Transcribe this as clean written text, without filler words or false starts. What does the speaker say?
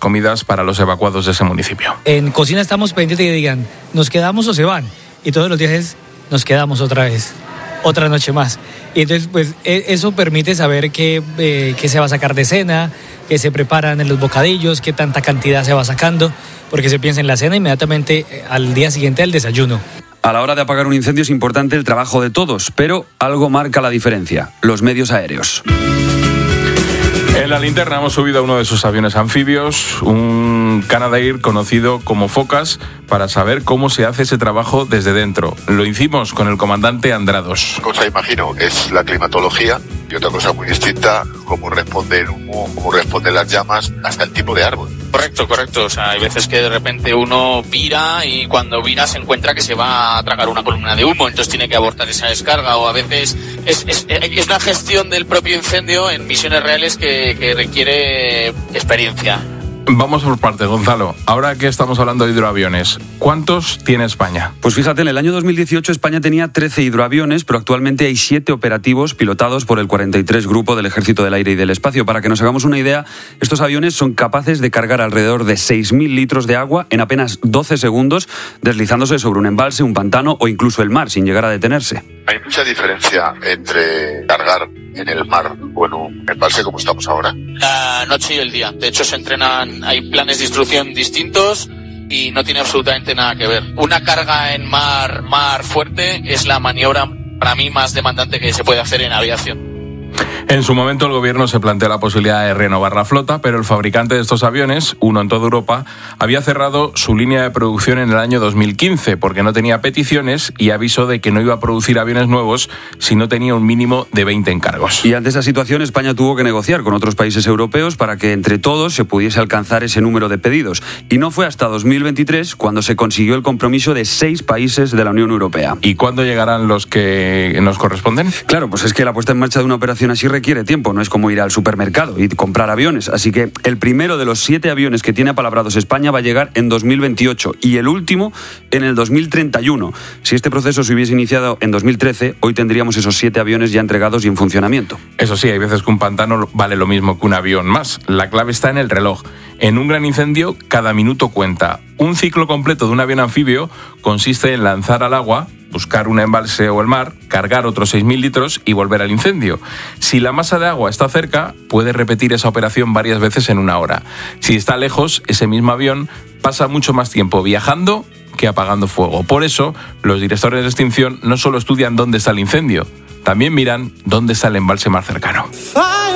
comidas para los evacuados de ese municipio. En cocina estamos pendientes que digan, ¿nos quedamos o se van? Y todos los días es, nos quedamos otra vez, otra noche más. Y entonces, pues, eso permite saber qué se va a sacar de cena, qué se preparan en los bocadillos, qué tanta cantidad se va sacando, porque se piensa en la cena inmediatamente al día siguiente del desayuno. A la hora de apagar un incendio es importante el trabajo de todos, pero algo marca la diferencia: los medios aéreos. En la linterna hemos subido a uno de sus aviones anfibios, un Canadair conocido como Focas, para saber cómo se hace ese trabajo desde dentro. Lo hicimos con el comandante Andrados. Una cosa, imagino, es la climatología, y otra cosa muy distinta, cómo responde el humo, cómo responden las llamas, hasta el tipo de árbol. Correcto. O sea, hay veces que de repente uno vira y cuando vira se encuentra que se va a tragar una columna de humo, entonces tiene que abortar esa descarga, o a veces es la gestión del propio incendio en misiones reales que requiere experiencia. Vamos por partes, Gonzalo. Ahora que estamos hablando de hidroaviones, ¿cuántos tiene España? Pues fíjate, en el año 2018 España tenía 13 hidroaviones, pero actualmente hay 7 operativos pilotados por el 43 Grupo del Ejército del Aire y del Espacio. Para que nos hagamos una idea, estos aviones son capaces de cargar alrededor de 6.000 litros de agua en apenas 12 segundos, deslizándose sobre un embalse, un pantano o incluso el mar, sin llegar a detenerse. Hay mucha diferencia entre cargar en el mar o en un embalse como estamos ahora. La noche y el día. De hecho, se entrenan, hay planes de instrucción distintos y no tiene absolutamente nada que ver. Una carga en mar fuerte es la maniobra para mí más demandante que se puede hacer en aviación. En su momento el gobierno se planteó la posibilidad de renovar la flota, pero el fabricante de estos aviones, uno en toda Europa, había cerrado su línea de producción en el año 2015 porque no tenía peticiones y avisó de que no iba a producir aviones nuevos si no tenía un mínimo de 20 encargos. Y ante esa situación España tuvo que negociar con otros países europeos para que entre todos se pudiese alcanzar ese número de pedidos. Y no fue hasta 2023 cuando se consiguió el compromiso de 6 países de la Unión Europea. ¿Y cuándo llegarán los que nos corresponden? Claro, pues es que la puesta en marcha de una operación así requiere tiempo, no es como ir al supermercado y comprar aviones, así que el primero de los 7 aviones que tiene apalabrados España va a llegar en 2028 y el último en el 2031. Si este proceso se hubiese iniciado en 2013, hoy tendríamos esos 7 aviones ya entregados y en funcionamiento. Eso sí, hay veces que un pantano vale lo mismo que un avión más. La clave está en el reloj. En un gran incendio, cada minuto cuenta. Un ciclo completo de un avión anfibio consiste en lanzar al agua, buscar un embalse o el mar, cargar otros 6.000 litros y volver al incendio. Si la masa de agua está cerca, puede repetir esa operación varias veces en una hora. Si está lejos, ese mismo avión pasa mucho más tiempo viajando que apagando fuego. Por eso, los directores de extinción no solo estudian dónde está el incendio, también miran dónde está el embalse más cercano.